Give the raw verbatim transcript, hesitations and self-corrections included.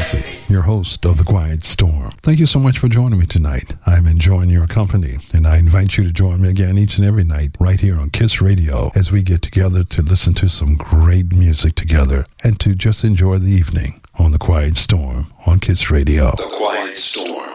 Lindsay, your host of The Quiet Storm. Thank you so much for joining me tonight. I'm enjoying your company, and I invite you to join me again each and every night right here on Kiss Radio as we get together to listen to some great music together and to just enjoy the evening on The Quiet Storm on Kiss Radio. The Quiet Storm.